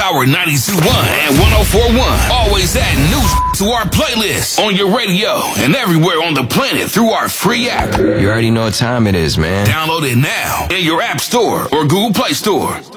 Power 92.1 and 104.1. Always add new to our playlist on your radio and everywhere on the planet through our free app. You already know what time it is, man. Download it now in your app store or Google Play Store.